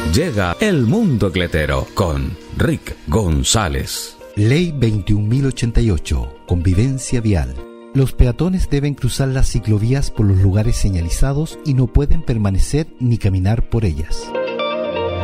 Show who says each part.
Speaker 1: Llega El Mundo Cletero con Rick González.
Speaker 2: Ley 21.088. Convivencia vial. Los peatones deben cruzar las ciclovías por los lugares señalizados y no pueden permanecer ni caminar por ellas.